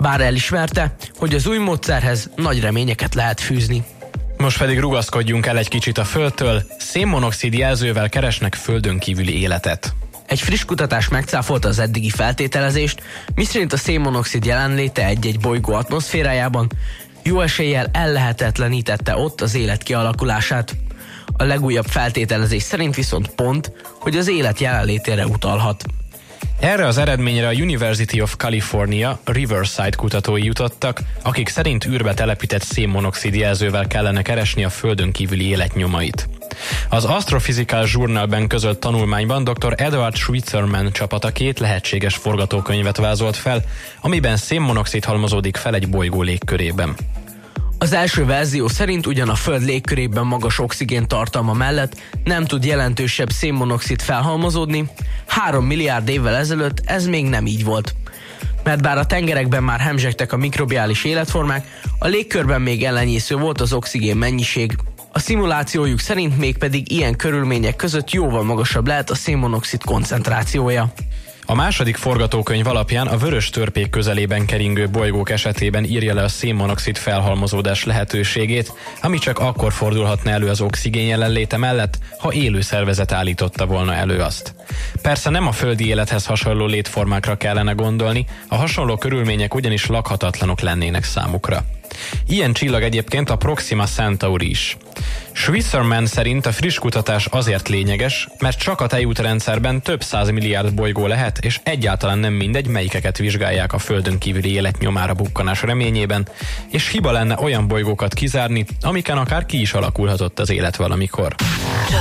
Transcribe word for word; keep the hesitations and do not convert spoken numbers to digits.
bár elismerte, hogy az új módszerhez nagy reményeket lehet fűzni. Most pedig rugaszkodjunk el egy kicsit a Földtől, szénmonoxid jelzővel keresnek földön kívüli életet. Egy friss kutatás megcáfolta az eddigi feltételezést, miszerint a szénmonoxid jelenléte egy-egy bolygó atmoszférájában jó eséllyel ellehetetlenítette ott az élet kialakulását. A legújabb feltételezés szerint viszont pont, hogy az élet jelenlétére utalhat. Erre az eredményre a University of California Riverside kutatói jutottak, akik szerint űrbe telepített szénmonoxid jelzővel kellene keresni a földön kívüli élet nyomait. Az Astrophysical Journalben közölt tanulmányban dr. Edward Schweizerman csapata két lehetséges forgatókönyvet vázolt fel, amiben szénmonoxid halmozódik fel egy bolygó légkörében. Az első verzió szerint ugyan a Föld légkörében magas oxigén tartalma mellett nem tud jelentősebb szénmonoxid felhalmozódni, három milliárd évvel ezelőtt ez még nem így volt. Mert bár a tengerekben már hemzsegtek a mikrobiális életformák, a légkörben még ellenyésző volt az oxigén mennyiség. A szimulációjuk szerint mégpedig ilyen körülmények között jóval magasabb lehet a szénmonoxid koncentrációja. A második forgatókönyv alapján a vörös törpék közelében keringő bolygók esetében írja le a szénmonoxid felhalmozódás lehetőségét, ami csak akkor fordulhatna elő az oxigén jelenléte mellett, ha élő szervezet állította volna elő azt. Persze nem a földi élethez hasonló létformákra kellene gondolni, a hasonló körülmények ugyanis lakhatatlanok lennének számukra. Ilyen csillag egyébként a Proxima Centauri is. Schweizerman szerint a friss kutatás azért lényeges, mert csak a tejútrendszerben több száz milliárd bolygó lehet, és egyáltalán nem mindegy, melyikeket vizsgálják a földön kívüli élet nyomára bukkanás reményében, és hiba lenne olyan bolygókat kizárni, amiken akár ki is alakulhatott az élet valamikor.